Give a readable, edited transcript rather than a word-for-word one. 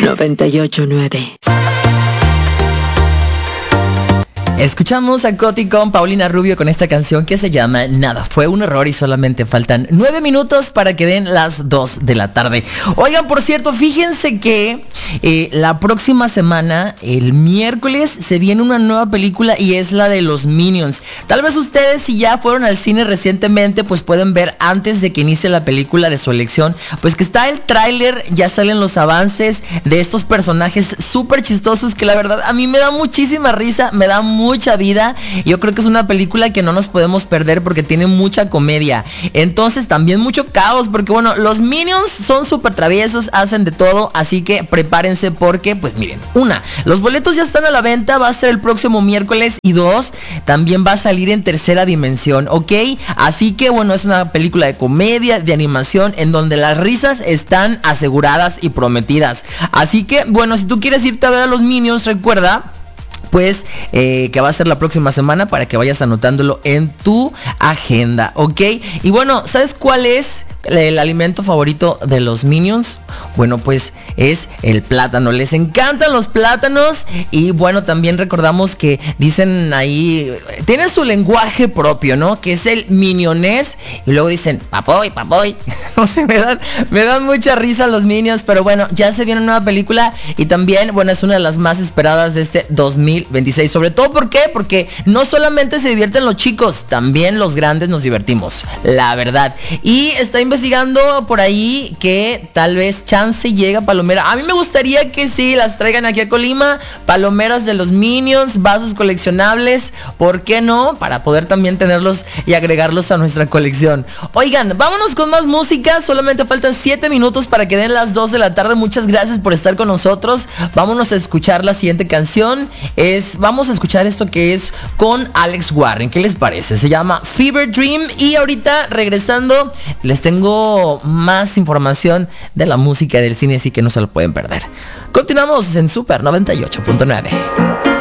98.9. Escuchamos a Coti con Paulina Rubio con esta canción que se llama Nada fue un error y solamente faltan 9 minutos para que den las 2 de la tarde. Oigan, por cierto, fíjense que la próxima semana, el miércoles, se viene una nueva película y es la de los Minions. Tal vez ustedes, si ya fueron al cine recientemente, pues pueden ver antes de que inicie la película de su elección, pues que está el tráiler, ya salen los avances de estos personajes súper chistosos que la verdad a mí me da muchísima risa, me da mucha vida. Yo creo que es una película que no nos podemos perder porque tiene mucha comedia. Entonces también mucho caos porque bueno, los Minions son súper traviesos, hacen de todo, así que prepárense porque pues miren, los boletos ya están a la venta, va a ser el próximo miércoles y 2, también va a salir en Tercera Dimensión, ¿ok? Así que bueno, es una película de comedia, de animación, en donde las risas están aseguradas y prometidas. Así que bueno, si tú quieres irte a ver a los Minions, recuerda pues que va a ser la próxima semana para que vayas anotándolo en tu agenda, ¿ok? Y bueno, ¿sabes cuál es el alimento favorito de los Minions? Bueno, pues es el plátano. Les encantan los plátanos. Y bueno, también recordamos que dicen ahí, tienen su lenguaje propio, ¿no? Que es el minionés. Y luego dicen, papoy, papoy. No sé, me dan mucha risa los Minions. Pero bueno, ya se viene una nueva película. Y también, bueno, es una de las más esperadas de este 2026. Sobre todo, ¿por qué? Porque no solamente se divierten los chicos, también los grandes nos divertimos, la verdad. Y está investigando por ahí que tal vez chance llega palomera. A mí me gustaría que sí las traigan aquí a Colima, palomeras de los Minions, vasos coleccionables, ¿por qué no? Para poder también tenerlos y agregarlos a nuestra colección. Oigan, vámonos con más música. Solamente faltan 7 minutos para que den las 2 de la tarde. Muchas gracias por estar con nosotros. Vámonos a escuchar la siguiente canción. Vamos a escuchar esto que es con Alex Warren. ¿Qué les parece? Se llama Fever Dream. Y ahorita regresando les tengo más información de la música del cine, así que no se lo pueden perder. Continuamos en Super 98.9.